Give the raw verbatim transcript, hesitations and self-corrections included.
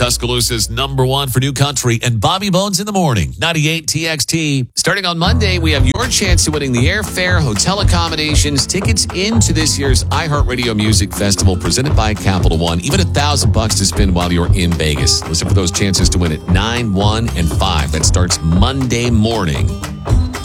Tuscaloosa's number one for new country and Bobby Bones in the morning. ninety-eight T X T. Starting on Monday, we have your chance to winning the airfare, hotel accommodations, tickets into this year's iHeartRadio Music Festival presented by Capital One. Even a thousand bucks to spend while you're in Vegas. Listen for those chances to win at nine, one, and five. That starts Monday morning.